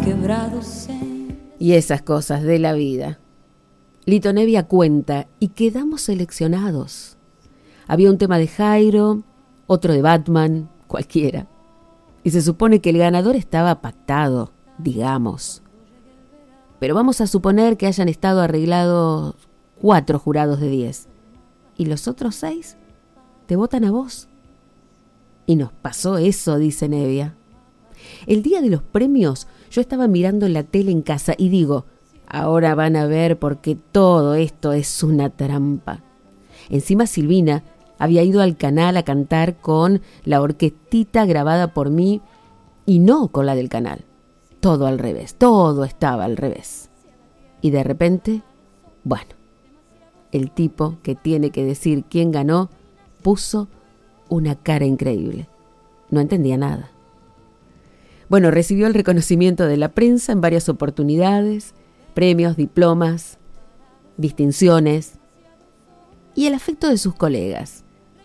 Y esas cosas de la vida. Lito Nebbia cuenta, y quedamos seleccionados. Había un tema de Jairo, otro de Batman, cualquiera. Y se supone que el ganador estaba pactado, digamos. Pero vamos a suponer que hayan estado arreglados 4 jurados de 10. Y los otros 6 te votan a vos. Y nos pasó eso, dice Nebbia. El día de los premios yo estaba mirando la tele en casa y digo, ahora van a ver por qué todo esto es una trampa. Encima Silvina había ido al canal a cantar con la orquestita grabada por mí y no con la del canal. Todo al revés, todo estaba al revés. Y de repente, bueno, el tipo que tiene que decir quién ganó puso una cara increíble. No entendía nada. Bueno, recibió el reconocimiento de la prensa en varias oportunidades, premios, diplomas, distinciones y el afecto de sus colegas.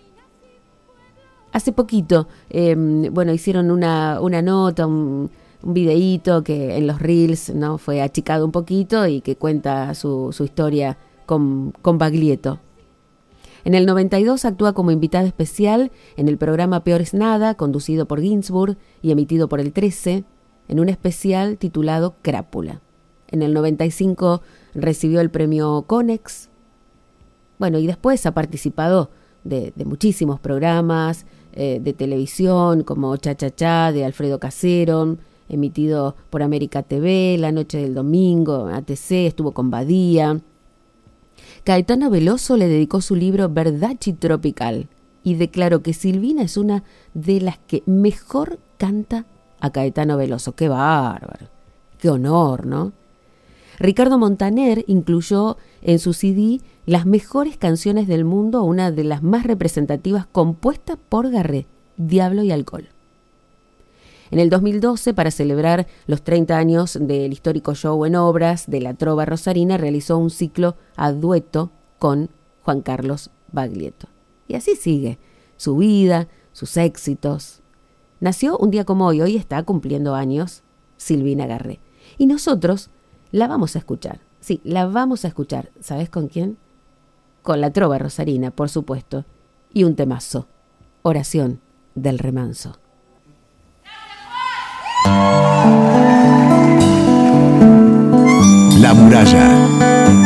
Hace poquito, hicieron una nota, un videíto que en los Reels, ¿no?, fue achicado un poquito y que cuenta su historia con Baglietto. En el 92 actúa como invitada especial en el programa Peor es Nada, conducido por Ginsburg y emitido por el 13, en un especial titulado Crápula. En el 95 recibió el premio Conex. Bueno, y después ha participado de muchísimos programas de televisión, como Cha Cha Cha de Alfredo Casero, emitido por América TV, La Noche del Domingo, ATC, estuvo con Badía. Caetano Veloso le dedicó su libro Verdachi Tropical y declaró que Silvina es una de las que mejor canta a Caetano Veloso. ¡Qué bárbaro! ¡Qué honor!, ¿no? Ricardo Montaner incluyó en su CD las mejores canciones del mundo, una de las más representativas compuesta por Garré, Diablo y Alcohol. En el 2012, para celebrar los 30 años del histórico show en obras de la Trova Rosarina, realizó un ciclo a dueto con Juan Carlos Baglietto. Y así sigue su vida, sus éxitos. Nació un día como hoy está cumpliendo años Silvina Garré. Y nosotros la vamos a escuchar. Sí, la vamos a escuchar. ¿Sabes con quién? Con la Trova Rosarina, por supuesto. Y un temazo. Oración del Remanso. La Muralla.